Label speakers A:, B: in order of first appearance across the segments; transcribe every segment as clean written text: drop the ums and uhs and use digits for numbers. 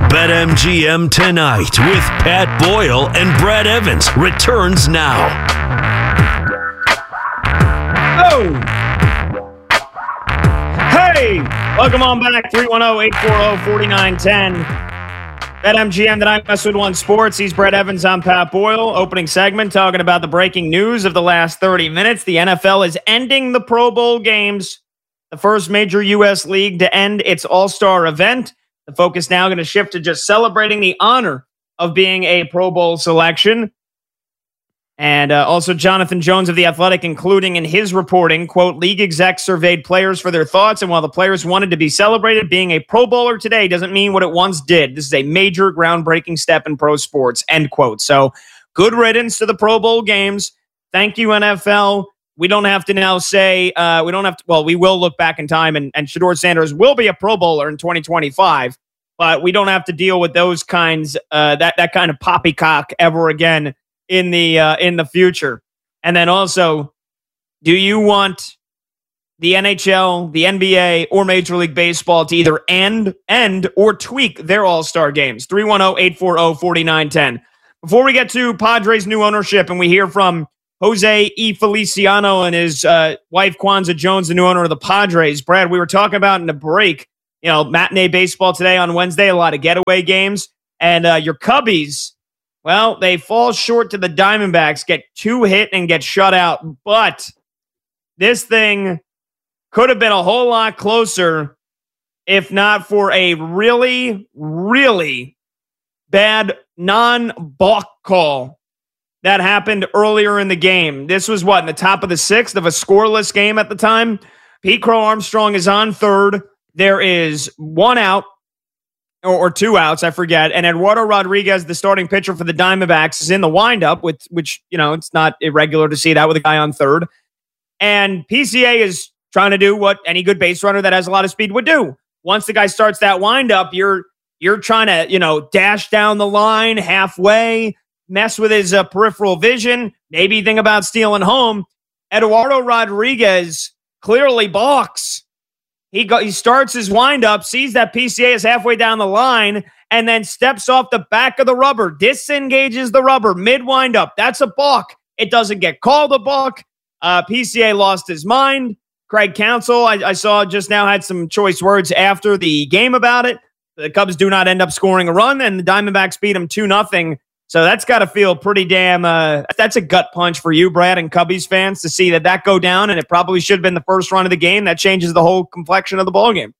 A: BetMGM Tonight with Pat Boyle and Brad Evans returns now.
B: Oh! Hey! Welcome on back. 310-840-4910. BetMGM Tonight, Westwood One Sports. He's Brad Evans. I'm Pat Boyle. Opening segment talking about the breaking news of the last 30 minutes. The NFL is ending the Pro Bowl games, the first major U.S. league to end its All-Star event. The focus now going to shift to just celebrating the honor of being a Pro Bowl selection. And also Jonathan Jones of The Athletic, including in his reporting, quote, league execs surveyed players for their thoughts, and while the players wanted to be celebrated, being a Pro Bowler today doesn't mean what it once did. This is a major groundbreaking step in pro sports, end quote. So good riddance to the Pro Bowl games. Thank you, NFL. We don't have to now say, we will look back in time, and Shedeur Sanders will be a Pro Bowler in 2025, but we don't have to deal with those kinds, that kind of poppycock ever again in the future. And then also, do you want the NHL, the NBA, or Major League Baseball to either end or tweak their All-Star games? 310-840-4910. Before we get to Padres' new ownership and we hear from Jose E. Feliciano and his wife, Kwanzaa Jones, the new owner of the Padres. Brad, we were talking about in the break, matinee baseball today on Wednesday, a lot of getaway games. And your Cubbies, well, they fall short to the Diamondbacks, get 2 hit and get shut out. But this thing could have been a whole lot closer if not for a really, really bad non-balk call that happened earlier in the game. This was in the top of the 6th of a scoreless game at the time. Pete Crow Armstrong is on third. There is 1 out or 2 outs, I forget. And Eduardo Rodriguez, the starting pitcher for the Diamondbacks, is in the windup, which it's not irregular to see that with a guy on third. And PCA is trying to do what any good base runner that has a lot of speed would do. Once the guy starts that windup, you're trying to, dash down the line halfway, mess with his peripheral vision, maybe think about stealing home. Eduardo Rodriguez clearly balks. He starts his windup, sees that PCA is halfway down the line, and then steps off the back of the rubber, disengages the rubber mid-windup. That's a balk. It doesn't get called a balk. PCA lost his mind. Craig Counsell, I saw just now, had some choice words after the game about it. The Cubs do not end up scoring a run, and the Diamondbacks beat them 2-0. So that's got to feel pretty damn, that's a gut punch for you, Brad, and Cubbies fans to see that go down, and it probably should have been the first run of the game. That changes the whole complexion of the ballgame.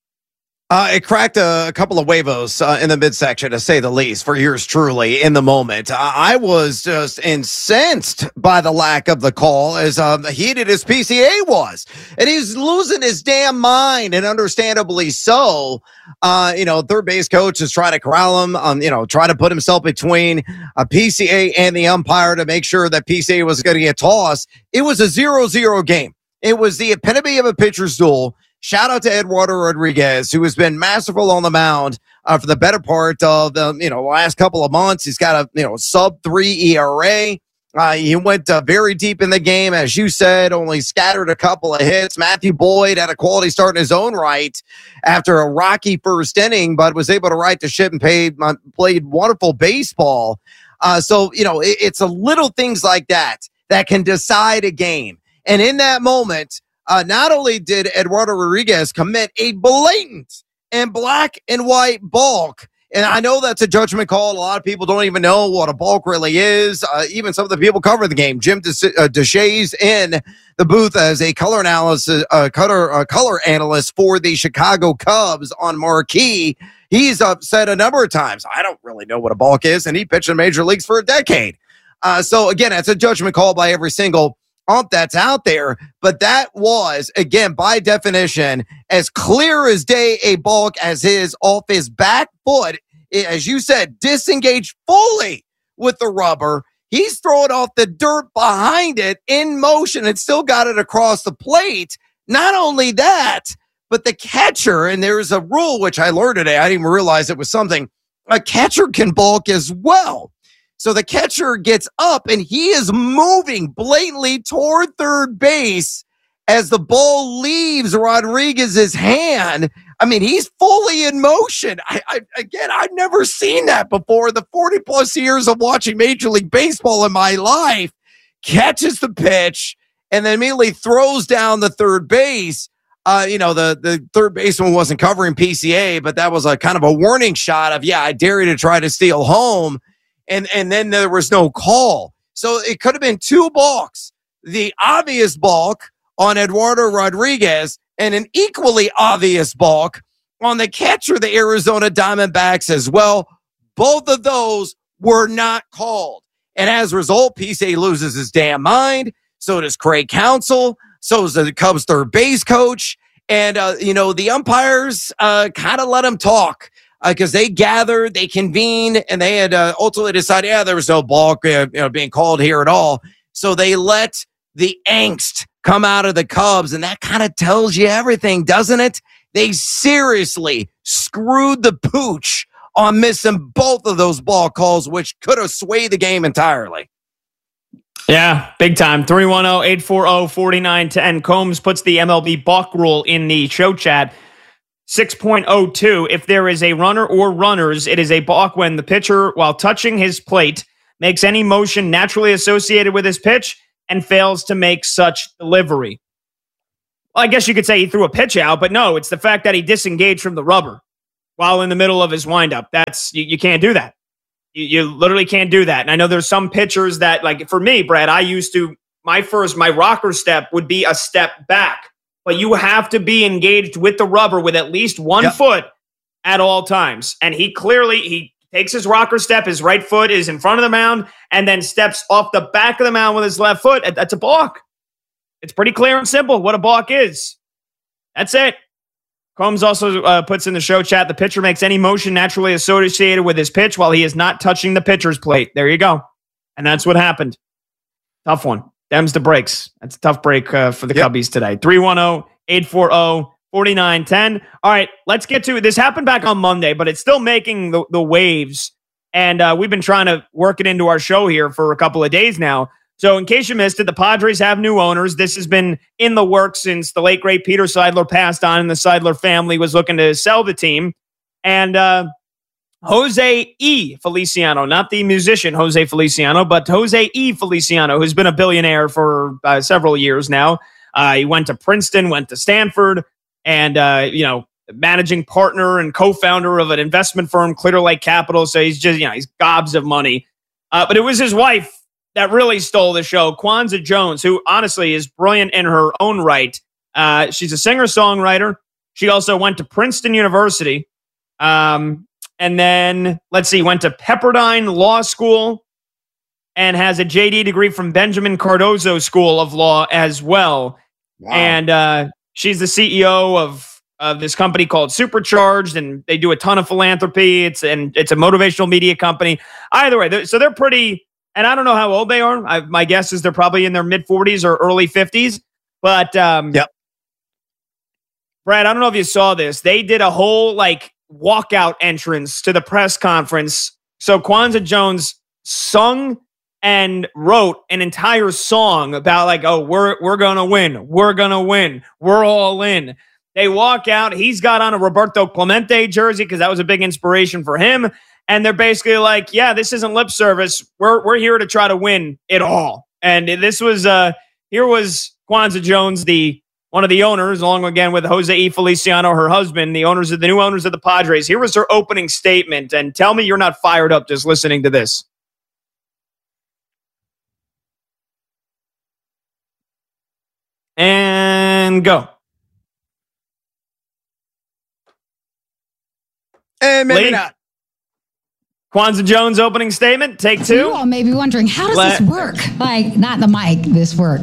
C: It cracked a couple of huevos in the midsection, to say the least, for yours truly in the moment. I was just incensed by the lack of the call, as heated as PCA was. And he's losing his damn mind, and understandably so. Third base coach is trying to corral him, try to put himself between PCA and the umpire to make sure that PCA was going to get tossed. It was a 0-0 game. It was the epitome of a pitcher's duel. Shout out to Eduardo Rodriguez, who has been masterful on the mound for the better part of the last couple of months. He's got a sub-3 ERA. He went very deep in the game, as you said, only scattered a couple of hits. Matthew Boyd had a quality start in his own right after a rocky first inning, but was able to right the ship and played wonderful baseball. It's a little things like that can decide a game. And in that moment, not only did Eduardo Rodriguez commit a blatant and black and white balk, and I know that's a judgment call. A lot of people don't even know what a balk really is. Even some of the people cover the game. Jim Deshaies in the booth as a color analyst for the Chicago Cubs on Marquee. He's said a number of times, I don't really know what a balk is, and he pitched in major leagues for a decade. So again, it's a judgment call by every single ump that's out there, but that was, again, by definition, as clear as day a balk as his off his back foot, as you said, disengaged fully with the rubber. He's throwing off the dirt behind it in motion and still got it across the plate. Not only that, but the catcher, and there's a rule which I learned today, I didn't even realize it was something, a catcher can balk as well. So the catcher gets up and he is moving blatantly toward third base as the ball leaves Rodriguez's hand. I mean, he's fully in motion. I've never seen that before. The 40 plus years of watching Major League Baseball in my life, catches the pitch and then immediately throws down the third base. The third baseman wasn't covering PCA, but that was a kind of a warning shot of, I dare you to try to steal home. And then there was no call. So it could have been two balks. The obvious balk on Eduardo Rodriguez and an equally obvious balk on the catcher of the Arizona Diamondbacks as well. Both of those were not called. And as a result, PCA loses his damn mind. So does Craig Counsell. So does the Cubs third base coach. And, the umpires kind of let him talk because they gathered, they convened, and they had ultimately decided, there was no balk being called here at all. So they let the angst come out of the Cubs, and that kind of tells you everything, doesn't it? They seriously screwed the pooch on missing both of those ball calls, which could have swayed the game entirely.
B: Yeah, big time. 310-840-4910. Combs puts the MLB balk rule in the show chat. 6.02. If there is a runner or runners, it is a balk when the pitcher, while touching his plate, makes any motion naturally associated with his pitch and fails to make such delivery. Well, I guess you could say he threw a pitch out, but no, it's the fact that he disengaged from the rubber while in the middle of his windup. That's you can't do that. You literally can't do that. And I know there's some pitchers that, like for me, Brad, I used to, my rocker step would be a step back. But you have to be engaged with the rubber with at least one foot at all times. And he takes his rocker step, his right foot is in front of the mound, and then steps off the back of the mound with his left foot. That's a balk. It's pretty clear and simple what a balk is. That's it. Combs also puts in the show chat, the pitcher makes any motion naturally associated with his pitch while he is not touching the pitcher's plate. There you go. And that's what happened. Tough one. Dems to breaks. That's a tough break for the Cubbies today. 310-840-4910. All right, let's get to it. This happened back on Monday, but it's still making the waves. And we've been trying to work it into our show here for a couple of days now. So in case you missed it, the Padres have new owners. This has been in the works since the late, great Peter Seidler passed on and the Seidler family was looking to sell the team. And Jose E. Feliciano, not the musician Jose Feliciano, but Jose E. Feliciano, who's been a billionaire for several years now. He went to Princeton, went to Stanford, and, managing partner and co-founder of an investment firm, Clear Lake Capital. So he's just, he's gobs of money. But it was his wife that really stole the show, Kwanzaa Jones, who honestly is brilliant in her own right. She's a singer-songwriter. She also went to Princeton University. And then, went to Pepperdine Law School and has a JD degree from Benjamin Cardozo School of Law as well. Wow. And she's the CEO of this company called Supercharged, and they do a ton of philanthropy. It's a motivational media company. Either way, so they're pretty, and I don't know how old they are. My guess is they're probably in their mid-40s or early 50s. But, Brad, I don't know if you saw this. They did a whole, walkout entrance to the press conference. So Kwanzaa Jones sung and wrote an entire song about we're gonna win, we're all in. They walk out. He's got on a Roberto Clemente jersey because that was a big inspiration for him. And they're basically like, this isn't lip service. We're here to try to win it all. And this was here was Kwanzaa Jones, one of the owners, along again with Jose E. Feliciano, her husband, the new owners of the Padres. Here was her opening statement, and tell me you're not fired up just listening to this. And go.
C: And maybe not.
B: Kwanzaa Jones opening statement, take two.
D: You all may be wondering, how does this work? Not the mic, this work.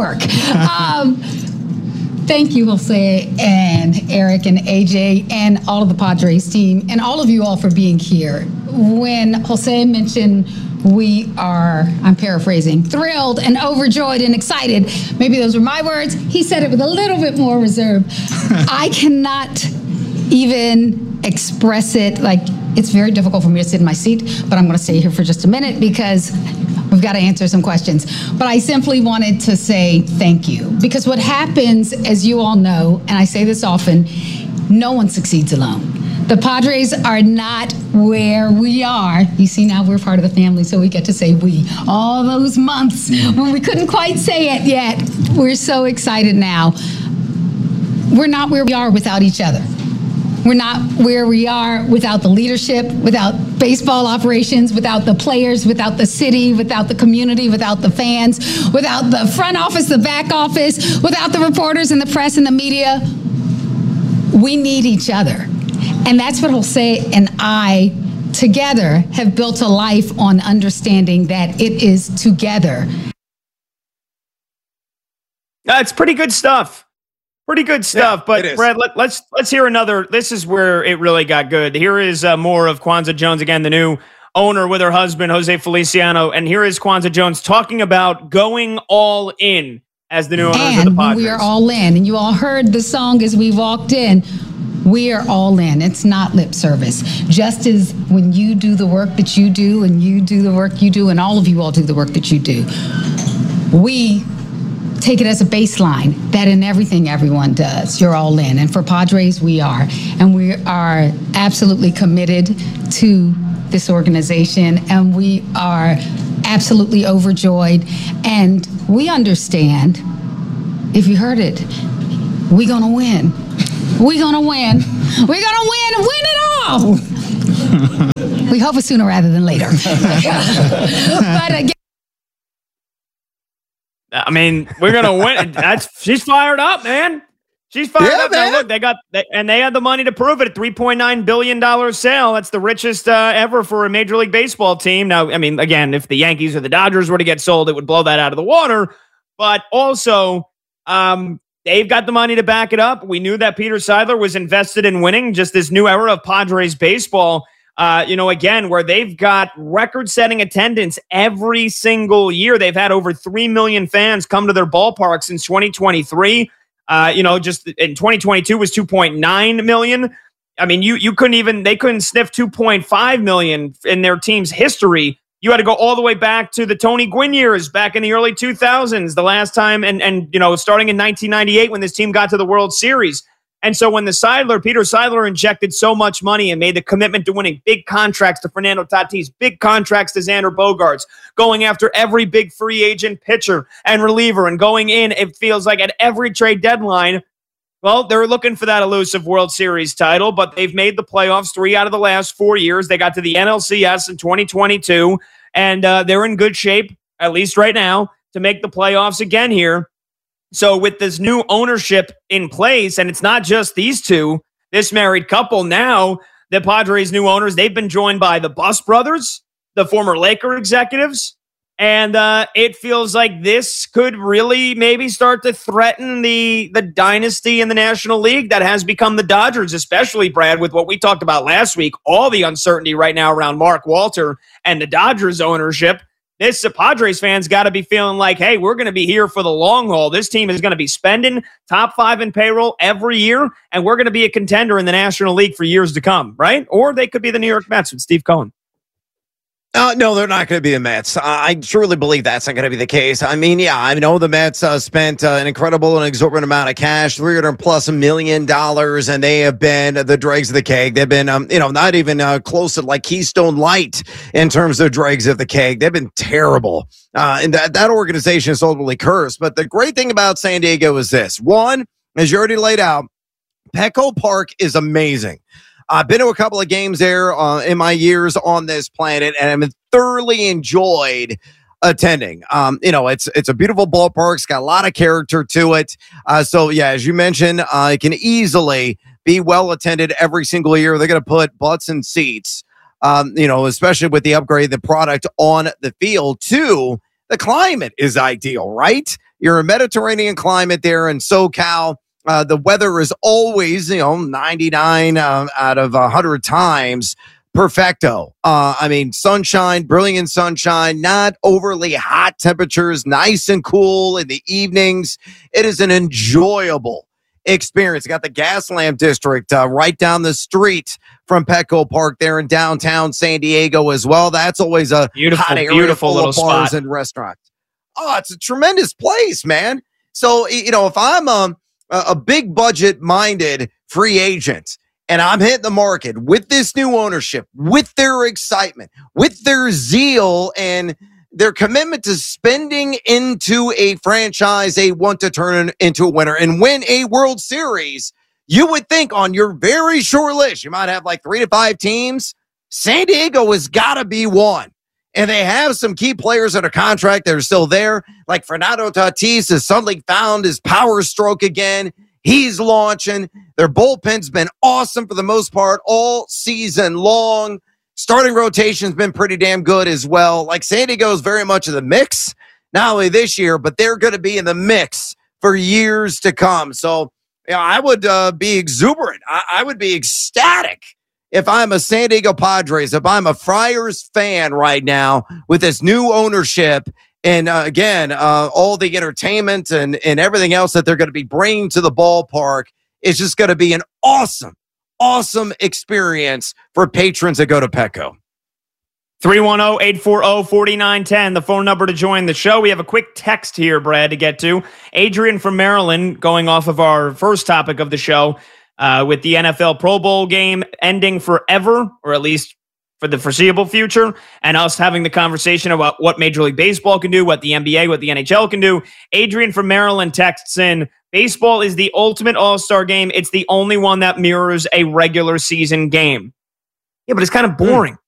D: Thank you, Jose and Eric and AJ and all of the Padres team and all of you all for being here. When Jose mentioned I'm paraphrasing, thrilled and overjoyed and excited, maybe those were my words. He said it with a little bit more reserve. I cannot even express it. It's very difficult for me to sit in my seat, but I'm going to stay here for just a minute because we've got to answer some questions. But I simply wanted to say thank you, because what happens, as you all know, and I say this often, no one succeeds alone. The Padres are not where we are. You see, now we're part of the family, so we get to say we. All those months when we couldn't quite say it yet, we're so excited now. We're not where we are without each other. We're not where we are without the leadership, without baseball operations, without the players, without the city, without the community, without the fans, without the front office, the back office, without the reporters and the press and the media. We need each other. And that's what Jose and I together have built a life on, understanding that it is together.
B: It's pretty good stuff. Pretty good stuff.
C: Yeah,
B: but Brad, let's hear another. This is where it really got good. Here is more of Kwanzaa Jones, again, the new owner with her husband, Jose Feliciano. And here is Kwanzaa Jones talking about going all in as the new owners of the Padres.
D: We are all in. And you all heard the song as we walked in. We are all in. It's not lip service. Just as when you do the work that you do, and you do the work you do, and all of you all do the work that you do, we take it as a baseline that in everything everyone does, you're all in. And for Padres, we are. And we are absolutely committed to this organization, and we are absolutely overjoyed. And we understand, if you heard it, we're going to win. We're going to win. We're going to win it all. We hope it's sooner rather than later. But again,
B: I mean, we're going to win. She's fired up, man. She's fired up.
C: Man.
B: Now, look, they had the money to prove it. $3.9 billion sale. That's the richest ever for a Major League Baseball team. Now, I mean, again, if the Yankees or the Dodgers were to get sold, it would blow that out of the water. But also, they've got the money to back it up. We knew that Peter Seidler was invested in winning, just this new era of Padres baseball. Again, where they've got record-setting attendance every single year. They've had over 3 million fans come to their ballpark since 2023. Just in 2022 was 2.9 million. I mean, they couldn't sniff 2.5 million in their team's history. You had to go all the way back to the Tony Gwynn years back in the early 2000s, the last time, and starting in 1998 when this team got to the World Series. And so when Peter Seidler injected so much money and made the commitment to winning big contracts to Fernando Tatis, big contracts to Xander Bogaerts, going after every big free agent pitcher and reliever, and going in, it feels like at every trade deadline, well, they're looking for that elusive World Series title, but they've made the playoffs 3 out of the last 4 years. They got to the NLCS in 2022, and they're in good shape, at least right now, to make the playoffs again here. So with this new ownership in place, and it's not just these two, this married couple now, the Padres' new owners, they've been joined by the Buss brothers, the former Laker executives, and it feels like this could really maybe start to threaten the dynasty in the National League that has become the Dodgers, especially, Brad, with what we talked about last week, all the uncertainty right now around Mark Walter and the Dodgers ownership. This Padres fans got to be feeling like, hey, we're going to be here for the long haul. This team is going to be spending top 5 in payroll every year, and we're going to be a contender in the National League for years to come, right? Or they could be the New York Mets with Steve Cohen.
C: No, they're not going to be the Mets. I truly believe that's not going to be the case. I mean, yeah, I know the Mets spent an incredible and exorbitant amount of cash, $300+ million, and they have been the dregs of the keg. They've been, not even close to like Keystone Light in terms of dregs of the keg. They've been terrible. And that organization is ultimately cursed. But the great thing about San Diego is this. One, as you already laid out, Petco Park is amazing. I've been to a couple of games there in my years on this planet, and I've thoroughly enjoyed attending. It's a beautiful ballpark. It's got a lot of character to it. So, yeah, as you mentioned, it can easily be well attended every single year. They're going to put butts in seats, especially with the upgrade of the product on the field. Two, the climate is ideal, right? You're a Mediterranean climate there in SoCal. The weather is always, 99 out of 100 times perfecto. Sunshine, brilliant sunshine, not overly hot temperatures, nice and cool in the evenings. It is an enjoyable experience. Got the Gaslamp District right down the street from Petco Park there in downtown San Diego as well. That's always a hot area,
B: beautiful
C: full
B: little
C: of bars
B: spot
C: and restaurants. Oh, it's a tremendous place, man. So, if I'm a big budget minded free agent. And I'm hitting the market with this new ownership, with their excitement, with their zeal, and their commitment to spending into a franchise they want to turn into a winner and win a World Series. You would think on your very short list, you might have like 3 to 5 teams. San Diego has got to be one. And they have some key players under contract that are still there. Like Fernando Tatis has suddenly found his power stroke again. He's launching. Their bullpen's been awesome for the most part all season long. Starting rotation's been pretty damn good as well. Like San Diego's very much in the mix, not only this year, but they're going to be in the mix for years to come. So I would be exuberant. I would be ecstatic if I'm a San Diego Padres, if I'm a Friars fan right now with this new ownership and, again, all the entertainment and everything else that they're going to be bringing to the ballpark. It's just going to be an awesome experience for patrons that go to Petco.
B: 310-840-4910, the phone number to join the show. We have a quick text here, Brad, to get to. Adrian from Maryland, going off of our first topic of the show, with the NFL Pro Bowl game ending forever, or at least for the foreseeable future, and us having the conversation about what Major League Baseball can do, what the NBA, what the NHL can do. Adrian from Maryland texts in, baseball is the ultimate all-star game. It's the only one that mirrors a regular season game. Yeah, but it's kind of boring.